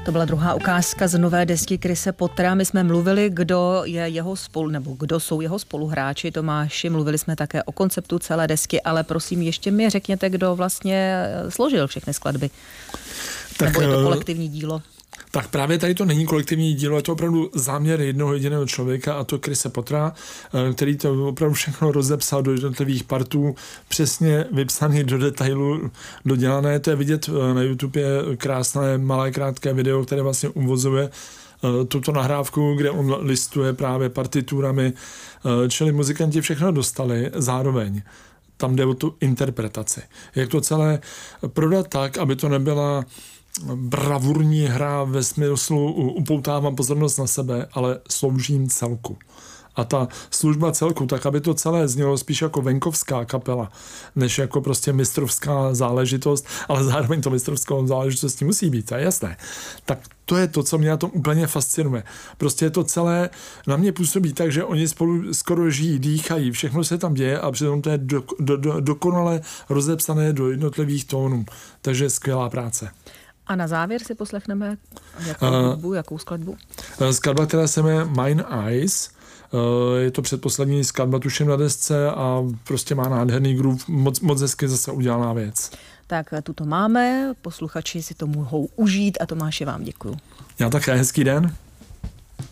To byla druhá ukázka z nové desky Chrise Pottera. My jsme mluvili, kdo jsou jeho spoluhráči. Tomáši, mluvili jsme také o konceptu celé desky, ale prosím, ještě mi řekněte, kdo vlastně složil všechny skladby. Nebo je to kolektivní dílo? Tak právě tady to není kolektivní dílo, je to opravdu záměr jednoho jediného člověka, a to Chrise Pottera, který to opravdu všechno rozepsal do jednotlivých partů, přesně vypsaný do detailu, dodělané. To je vidět na YouTube, je krásné, malé, krátké video, které vlastně uvozuje tuto nahrávku, kde on listuje právě partiturami, čili muzikanti všechno dostali zároveň. Tam jde o tu interpretaci. Jak to celé prodat tak, aby to nebyla bravurní hra ve smyslu upoutávám pozornost na sebe, ale sloužím celku. A ta služba celku, tak aby to celé znělo spíš jako venkovská kapela, než jako prostě mistrovská záležitost, ale zároveň to mistrovskou záležitostí musí být, to je jasné. Tak to je to, co mě na tom úplně fascinuje. Prostě to celé na mě působí tak, že oni spolu skoro žijí, dýchají, všechno se tam děje a přitom to je dokonale rozepsané do jednotlivých tónů. Takže skvělá práce. A na závěr si poslechneme jakou skladbu? Skladba, která se jmenuje Mine Eyes. Je to předposlední skladba, tuším, na desce a prostě má nádherný groove, moc hezky zase udělaná věc. Tak tuto máme, posluchači si to mohou užít a Tomáši, vám děkuju. Já také, hezký den.